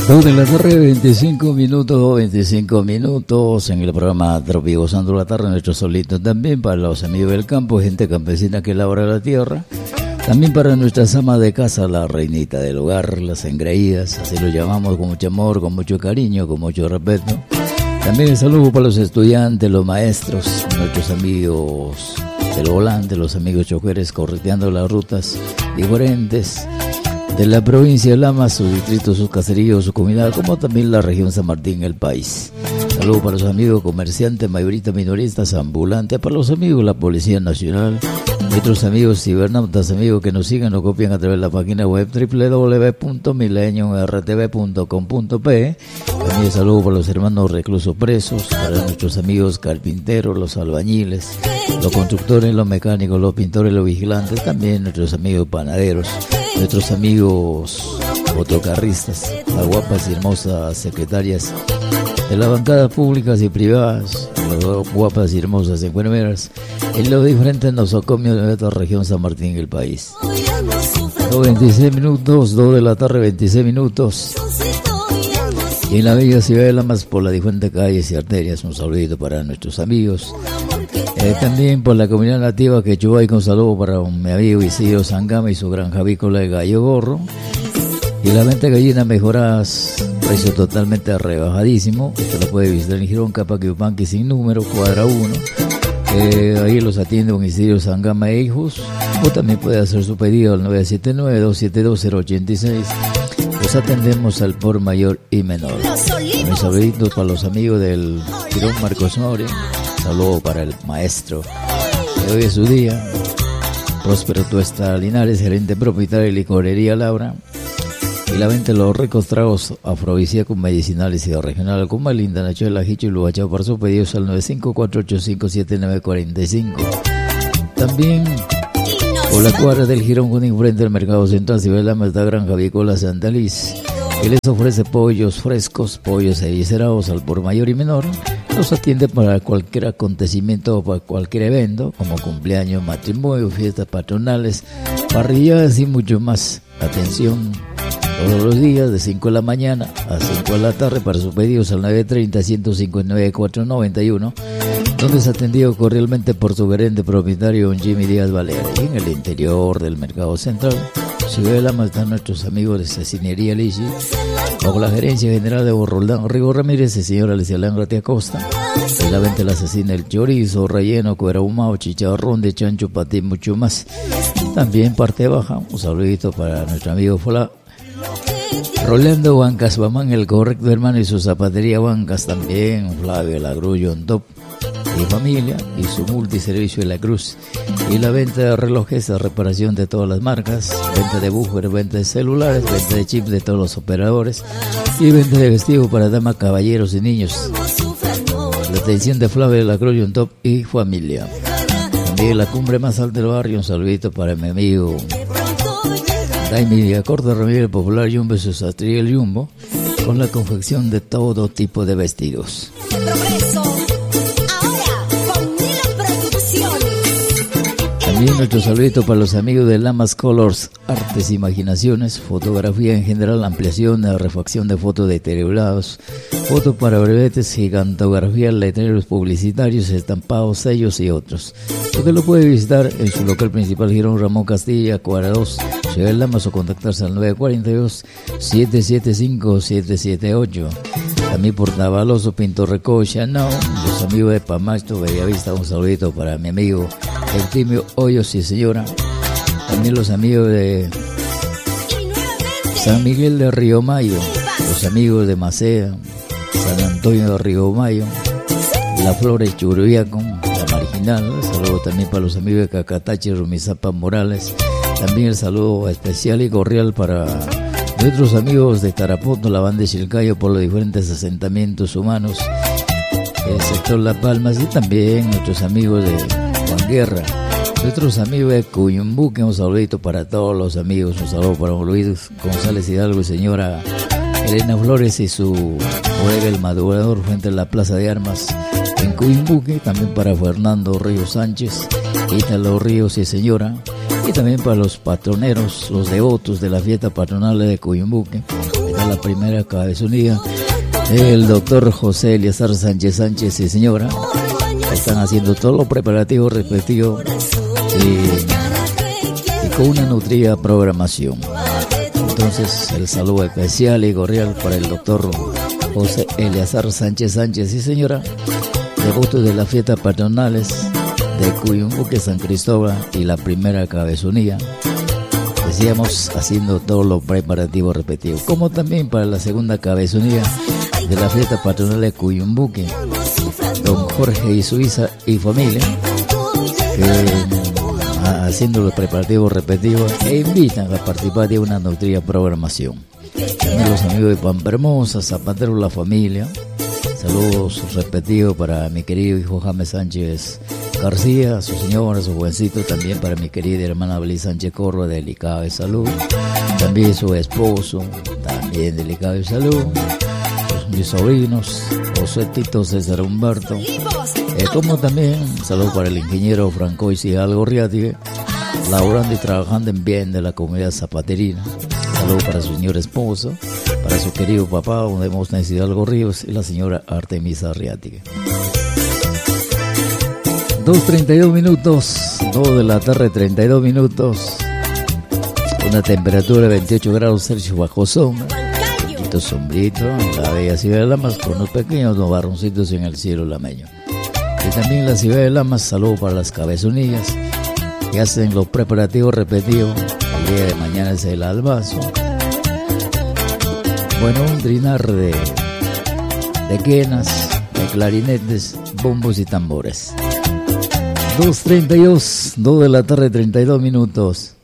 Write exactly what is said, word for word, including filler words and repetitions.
dos de la tarde, veinticinco minutos, veinticinco minutos en el programa Trópico Santo la tarde, nuestro solito también para los amigos del campo, gente campesina que labra la tierra, también para nuestras amas de casa, la reinita del hogar, las engreídas, así lo llamamos con mucho amor, con mucho cariño, con mucho respeto. También el saludo para los estudiantes, los maestros, nuestros amigos del volante, los amigos choferes correteando las rutas diferentes de la provincia de Lamas, sus distritos, sus caseríos, su comunidad, como también la región San Martín, el país. Saludos para los amigos comerciantes, mayoristas, minoristas, ambulantes, para los amigos de la Policía Nacional, nuestros amigos cibernautas, amigos que nos siguen, nos copian a través de la página web doble u doble u doble u punto millennium r t v punto com punto pe. También saludos para los hermanos reclusos presos, para nuestros amigos carpinteros, los albañiles, los constructores, los mecánicos, los pintores, los vigilantes, también nuestros amigos panaderos, nuestros amigos motocarristas, las guapas y hermosas secretarias de las bancadas públicas y privadas, las guapas y hermosas enfermeras en los diferentes nosocomios de esta región San Martín, el país. dos veintiséis minutos, dos de la tarde, veintiséis minutos. Y en la bella ciudad de Lamas, por las diferentes calles y arterias, un saludito para nuestros amigos. Eh, también por la comunidad nativa que Chubay, con saludo para mi amigo Isidro Sangama y su granja avícola de Gallo Gorro. Y la venta de gallinas mejoradas, precio totalmente rebajadísimo. Usted lo puede visitar en Girón, Capaquiupanqui sin número, cuadra uno. Eh, ahí los atiende un Isidro Sangama e hijos. O también puede hacer su pedido al nueve siete nueve, dos siete dos, cero ocho seis. Los atendemos al por mayor y menor. Mis saluditos para los amigos del Girón Marcos Nori. Saludo para el maestro, que hoy es su día. Próspero Tuesta Linares, gerente propietario de licorería Laura. Y la venta de los ricos tragos afrodisíacos, medicinales y regionales, como el linda Nacho de la Jicho y Lubachao, para sus pedidos al nueve cinco cuatro ocho cinco siete nueve cuatro cinco. También por la cuadra del Girón Junín, frente al Mercado Central, si ve la Mazda Granja Avícola Santa Liz, que les ofrece pollos frescos, pollos eviscerados al por mayor y menor. Los atiende para cualquier acontecimiento o para cualquier evento, como cumpleaños, matrimonio, fiestas patronales, parrilladas y mucho más. Atención todos los días de cinco de la mañana a cinco de la tarde para sus pedidos al nueve treinta, ciento cincuenta y nueve, cuatrocientos noventa y uno, donde es atendido cordialmente por su gerente propietario don Jimmy Díaz Valera. Y en el interior del Mercado Central, Ciudad de Lamas, están nuestros amigos de Cecinería Lichi, bajo la gerencia general de Roldán Rigo Ramírez y señora Alicia Langrate Acosta. En la venta de la cecina, el chorizo, relleno, cuero ahumado, chicharrón de chancho, patín, mucho más. También parte baja, un saludito para nuestro amigo Fola Rolando Bancas Bamán, el correcto hermano, y su zapatería Bancas también, Flavio Lagrullo on top y familia, y su multiservicio de la Cruz. Y la venta de relojes, la reparación de todas las marcas, venta de búfer, venta de celulares, venta de chips de todos los operadores y venta de vestidos para damas, caballeros y niños. La atención de Flavio Lagrullo on top y familia. También la cumbre más alta del barrio, un saludito para mi amigo Daimi Corta Ramírez, el popular Jumbo, su sastrería El Jumbo, con la confección de todo tipo de vestidos. También nuestro saludito para los amigos de Lamas Colors, Artes e Imaginaciones, fotografía en general, ampliación, refacción de fotos deteriorados, fotos para brevetes, gigantografía, letreros publicitarios, estampados, sellos y otros. Usted lo puede visitar en su local principal, Girón Ramón Castilla, cuadra dos, Ciudad de Lamas, o contactarse al nueve cuatro dos, siete siete cinco, siete siete ocho. También por Navaloso, Pinto Recocha, no, los amigos de Pamacho, Bellavista, un saludito para mi amigo Eutimio Hoyos y señora. También los amigos de San Miguel de Río Mayo, los amigos de Macea, San Antonio de Río Mayo, La Flores, Churuyaco, La Marginal. Saludo también para los amigos de Cacatache, Rumizapa, Morales. También el saludo especial y cordial para nuestros amigos de Tarapoto, la banda de Chilcayo, por los diferentes asentamientos humanos, el sector La Palmas, y también nuestros amigos de Juan Guerra, nuestros amigos de Cuyumbuque. Un saludito para todos los amigos, un saludo para Luis González Hidalgo y señora Elena Flores y su bodega El Madurador frente a la Plaza de Armas en Cuyumbuque. También para Fernando Ríos Sánchez, Ítalo Ríos y señora. Y también para los patroneros, los devotos de la fiesta patronal de Cuyumbuque, para la primera cabezonía el doctor José Eliazar Sánchez Sánchez y señora. Están haciendo todos los preparativos respectivos y, y con una nutrida programación. Entonces el saludo especial y cordial para el doctor José Eliazar Sánchez Sánchez y señora, devotos de las fiestas patronales de Cuyumbuque, San Cristóbal y la primera cabezonía. Decíamos haciendo todos los preparativos respectivos, como también para la segunda cabezonía de la fiesta patronal de Cuyumbuque, don Jorge y su hija y familia, que haciendo los preparativos respectivos e invitan a participar de una nutrida programación. También los amigos de Pampa Hermosa, Zapatero, la familia, saludos respectivos para mi querido hijo James Sánchez García, su señora, su jovencito, también para mi querida hermana Belis Sánchez Corro, delicado de salud, también su esposo, también delicado de salud, los, mis sobrinos, José Tito, César Humberto, eh, como también saludo para el ingeniero Francois y Algorriati, laborando y trabajando en bien de la comunidad zapaterina. Saludo para su señor esposo, para su querido papá, donde hemos nacido Algo Ríos, y la señora Artemisa Arriática. dos treinta y dos minutos, dos de la tarde, treinta y dos minutos, una temperatura de veintiocho grados Celsius bajo sombra, un poquito sombrito, la bella ciudad de Lamas con unos pequeños nubarroncitos en el cielo lameño. Y también la ciudad de Lamas, saludo para las cabezonillas que hacen los preparativos repetidos. El día de mañana es el albazo. Bueno, un trinar de, de quenas, de clarinetes, bombos y tambores. dos treinta y dos, dos de la tarde, treinta y dos minutos.